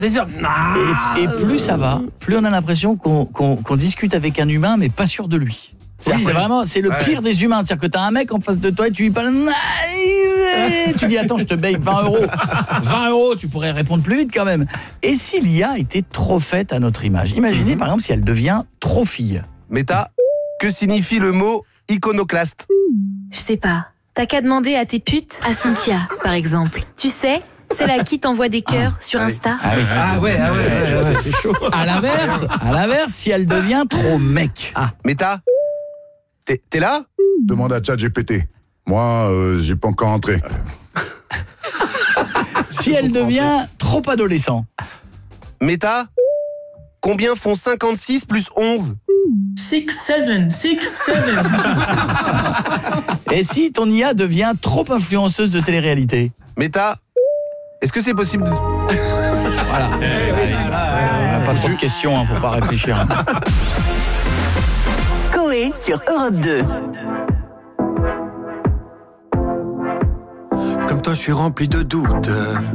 Et plus ça va, plus on a l'impression qu'on discute avec un humain, mais pas sûr de lui. C'est le pire des humains. C'est-à-dire que t'as un mec en face de toi et tu lui parles. Tu dis attends, je te paye 20 €. 20 €, tu pourrais répondre plus vite quand même. Et si l'IA était trop faite à notre image? Imaginez par exemple si elle devient trop fille. Méta, que signifie le mot iconoclaste? Je sais pas. T'as qu'à demander à tes putes, à Cynthia, par exemple. Tu sais, c'est là qui t'envoie des cœurs sur Insta. Ouais, c'est chaud. À l'inverse, si elle devient trop mec. Méta, t'es là? Demande à ChatGPT. Moi, j'ai pas encore entré. Si elle devient trop adolescent. Méta, combien font 56 plus 11? 6, 7. Et si ton IA devient trop influenceuse de télé-réalité? Méta, est-ce que c'est possible de... Voilà. Pas trop de questions, faut pas réfléchir. Coé sur Europe 2. Comme toi, je suis rempli de doutes.